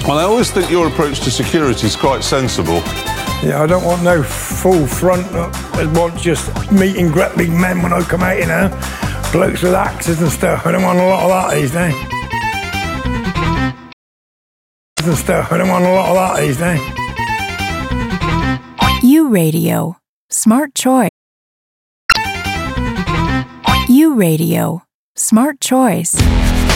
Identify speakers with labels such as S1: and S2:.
S1: Well, I always think your approach to security is quite sensible.
S2: Yeah, I don't want no full front. I want just meeting grappling men when I come out, you know. Blokes with axes and stuff. I don't want a lot of that these days. I don't want a lot of that these days.
S3: U Radio. Smart choice. U Radio. Smart choice.